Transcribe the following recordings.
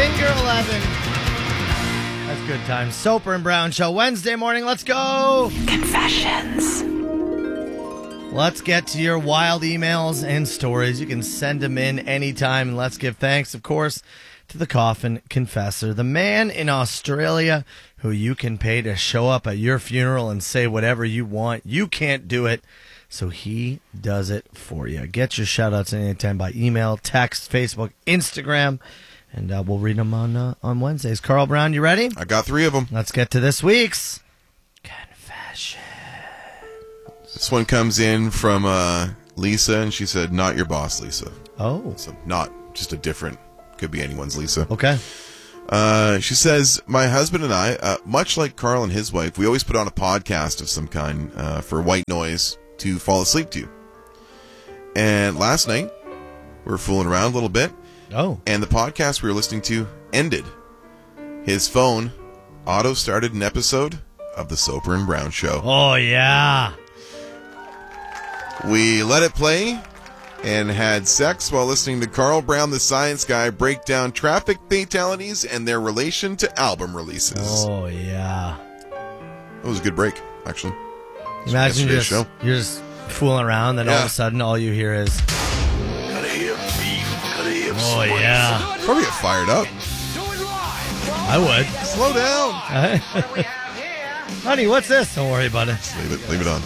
Finger 11. That's good times. Soper and Brown Show. Wednesday morning. Let's go. Confessions. Let's get to your wild emails and stories. You can send them in anytime. And let's give thanks, of course, to the Coffin Confessor, the man in Australia who you can pay to show up at your funeral and say whatever you want. You can't do it, so he does it for you. Get your shout-outs anytime by email, text, Facebook, Instagram, and we'll read them on Wednesdays. Carl Brown, you ready? I got 3 of them. Let's get to this week's Confession. This one comes in from Lisa, and she said, not your boss, Lisa. Oh. So not just a different, could be anyone's Lisa. Okay. She says, my husband and I, much like Carl and his wife, we always put on a podcast of some kind for white noise to fall asleep to. And last night, we were fooling around a little bit. Oh. And the podcast we were listening to ended. His phone auto-started an episode of the Soper and Brown Show. Oh, yeah. We let it play and had sex while listening to Carl Brown, the science guy, break down traffic fatalities and their relation to album releases. Oh, yeah. It was a good break, actually. Imagine Yesterday's you're just fooling around, then all of a sudden all you hear is... Oh, yeah. Probably get fired up. I would. Slow down. Honey, what's this? Don't worry about it. Leave it on.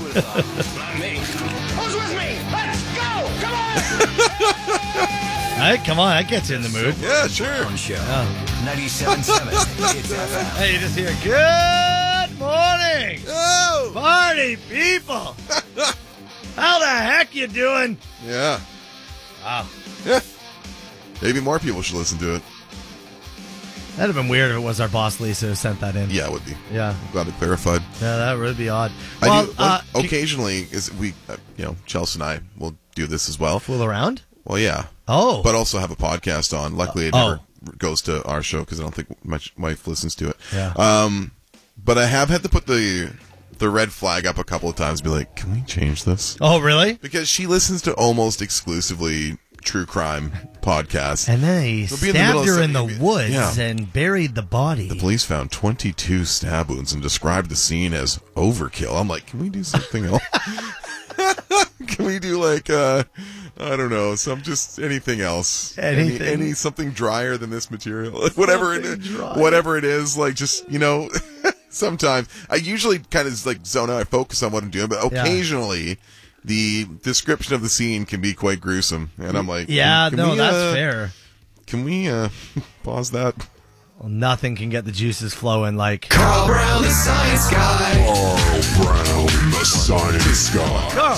Who's with me? Let's go! Come on! All right, come on. That gets you in the mood. Yeah, sure. Yeah. 97.7. It's FM. Hey, you just hear, good morning, Oh! party people. How the heck you doing? Yeah. Wow. Yeah. Maybe more people should listen to it. That'd have been weird if it was our boss, Lisa, who sent that in. Yeah, it would be. Yeah. I'm glad it clarified. Yeah, that would be odd. I Well, do, occasionally, is we, Chelsea and I will do this as well. fool around? Well, yeah. Oh. But also have a podcast on. Luckily, it never goes to our show because I don't think my wife listens to it. Yeah. But I have had to put the red flag up a couple of times and be like, can we change this? Oh, really? Because she listens to almost exclusively true crime podcasts. And then he They'll be in the middle stabbed of her in the something. woods Yeah. and buried the body. The police found 22 stab wounds and described the scene as overkill. I'm like, can we do something else? Can we do like, I don't know, anything else? Anything. Something drier than this material? Whatever it is, like just, sometimes. I usually kind of like zone out, I focus on what I'm doing, but occasionally the description of the scene can be quite gruesome. And I'm like, yeah, can no, we, that's fair. Can we pause that? Well, nothing can get the juices flowing like... Carl Brown, the science guy. Carl Brown, the science guy. Carl.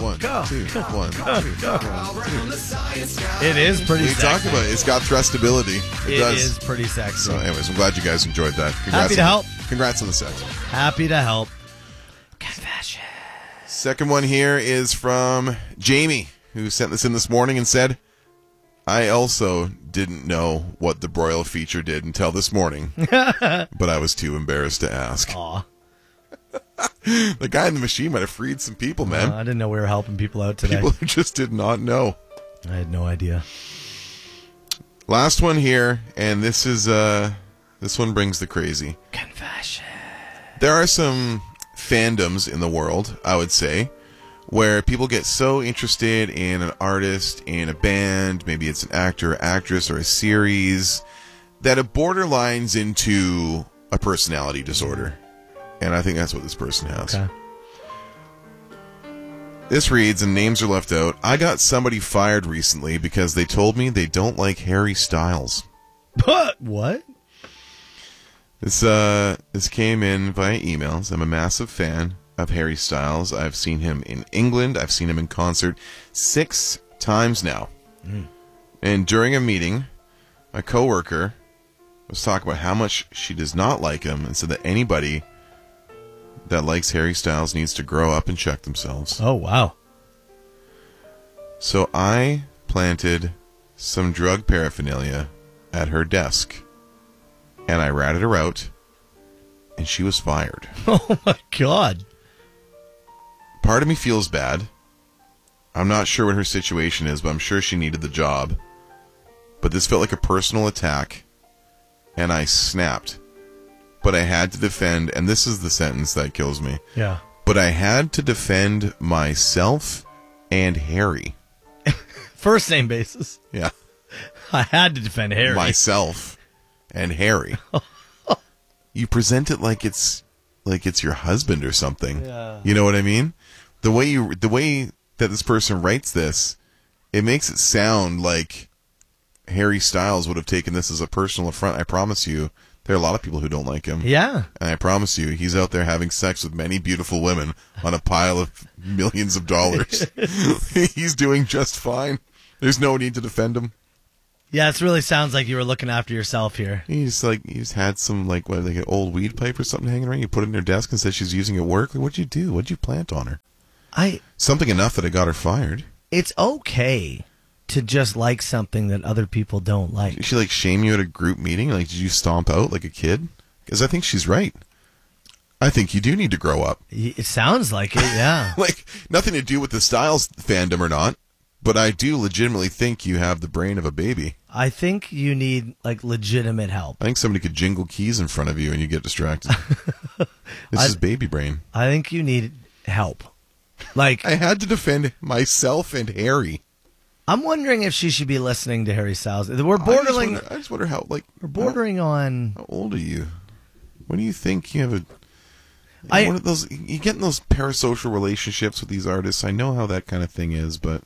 It is pretty We sexy. talk about it. It's got thrustability. It does. Is pretty sexy. So, anyways, I'm glad you guys enjoyed that. Happy to help. Congrats on the sex. Happy to help. Confession. Second one here is from Jamie, who sent this in this morning and said, I also didn't know what the broil feature did until this morning, but I was too embarrassed to ask. Aw. The guy in the machine might have freed some people, man. I didn't know we were helping people out today. People who just did not know. I had no idea. Last one here, and this one brings the crazy. Confession. There are some fandoms in the world, I would say, where people get so interested in an artist, in a band, maybe it's an actor, or actress, or a series, that it borderlines into a personality disorder. And I think that's what this person has. Okay. This reads, and names are left out, I got somebody fired recently because they told me they don't like Harry Styles. What? This came in via emails. I'm a massive fan of Harry Styles. I've seen him in England. I've seen him in concert 6 times now. And during a meeting, my coworker was talking about how much she does not like him and said that anybody that likes Harry Styles needs to grow up and check themselves. Oh, wow. So I planted some drug paraphernalia at her desk, and I ratted her out, and she was fired. Oh, my God. Part of me feels bad. I'm not sure what her situation is, but I'm sure she needed the job. But this felt like a personal attack, and I snapped. But I had to defend, and this is the sentence that kills me. Yeah. But I had to defend myself and Harry. First name basis. Yeah. I had to defend Harry. Myself and Harry. You present it like it's your husband or something. Yeah. You know what I mean? The way that this person writes this, it makes it sound like Harry Styles would have taken this as a personal affront. I promise you, there are a lot of people who don't like him. Yeah. And I promise you, he's out there having sex with many beautiful women on a pile of millions of dollars. He's doing just fine. There's no need to defend him. Yeah, it really sounds like you were looking after yourself here. He's had some like an old weed pipe or something hanging around. You put it in her desk and said she's using it at work. Like, what'd you do? What'd you plant on her? Something enough that I got her fired. It's okay to just like something that other people don't like. Did she like shame you at a group meeting? Like, did you stomp out like a kid? Because I think she's right. I think you do need to grow up. It sounds like it, yeah. Like, nothing to do with the Styles fandom or not, but I do legitimately think you have the brain of a baby. I think you need like legitimate help. I think somebody could jingle keys in front of you and you get distracted. This is baby brain. I think you need help. Like, I had to defend myself and Harry. I'm wondering if she should be listening to Harry Styles. We're bordering. I just wonder how. Like, we're bordering on. How old are you? When do you think you have one of those? You get in those parasocial relationships with these artists. I know how that kind of thing is, but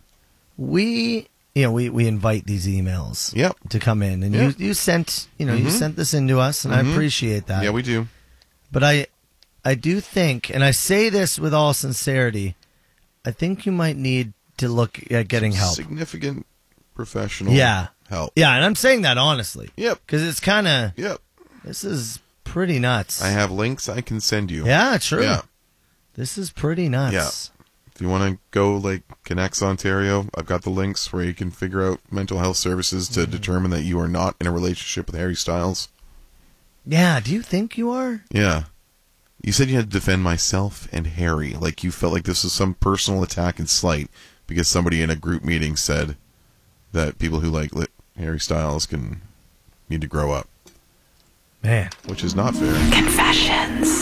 we invite these emails. Yep. To come in, and you sent you sent this in to us, and I appreciate that. Yeah, we do. But I do think, and I say this with all sincerity, I think you might need to look at getting help. Significant professional help. Yeah, and I'm saying that honestly. Yep. Because it's kind of, Yep. This is pretty nuts. I have links I can send you. Yeah, true. Yeah. This is pretty nuts. Yeah. If you want to go like Connects Ontario, I've got the links where you can figure out mental health services to determine that you are not in a relationship with Harry Styles. Yeah, do you think you are? Yeah. You said you had to defend myself and Harry. Like you felt like this was some personal attack and slight because somebody in a group meeting said that people who like Harry Styles need to grow up. Man. Which is not fair. Confessions.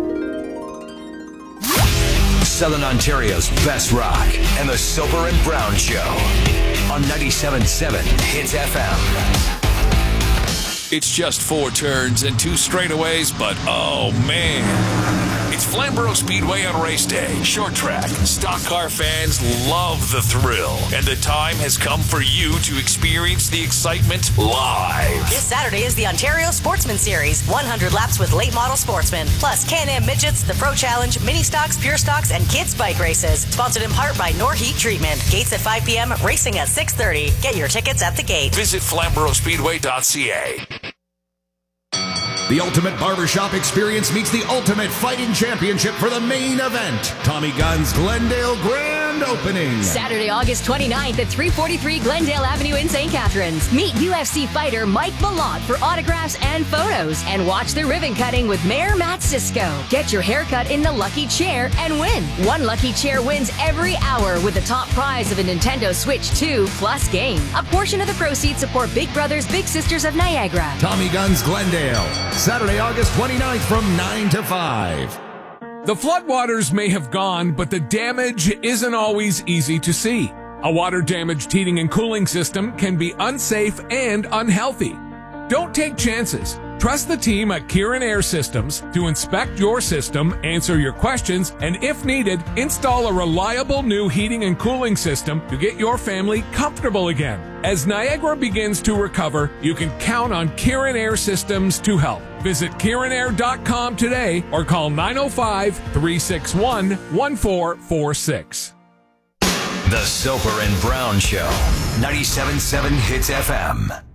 Southern Ontario's best rock and the Soper and Brown Show on 97.7 Hits FM. It's just 4 turns and 2 straightaways, but oh man. It's Flamborough Speedway on race day. Short track. Stock car fans love the thrill. And the time has come for you to experience the excitement live. This Saturday is the Ontario Sportsman Series. 100 laps with late model sportsmen. Plus Can-Am Midgets, the Pro Challenge, Mini Stocks, Pure Stocks, and Kids Bike Races. Sponsored in part by Norheat Treatment. Gates at 5 p.m., racing at 6:30. Get your tickets at the gate. Visit FlamboroughSpeedway.ca. The Ultimate Barbershop Experience meets the Ultimate Fighting Championship for the main event. Tommy Gunn's Glendale Grand Opening. Saturday, August 29th at 343 Glendale Avenue in St. Catharines. Meet UFC fighter Mike Malott for autographs and photos. And watch the ribbon cutting with Mayor Matt Cisco. Get your haircut in the Lucky Chair and win. One Lucky Chair wins every hour with the top prize of a Nintendo Switch 2 Plus game. A portion of the proceeds support Big Brothers Big Sisters of Niagara. Tommy Gunn's Glendale. Saturday, August 29th from 9 to 5. The floodwaters may have gone, but the damage isn't always easy to see. A water-damaged heating and cooling system can be unsafe and unhealthy. Don't take chances. Trust the team at Kieran Air Systems to inspect your system, answer your questions, and if needed, install a reliable new heating and cooling system to get your family comfortable again. As Niagara begins to recover, you can count on Kieran Air Systems to help. Visit KieranAir.com today or call 905-361-1446. The Soper and Brown Show, 97.7 Hits FM.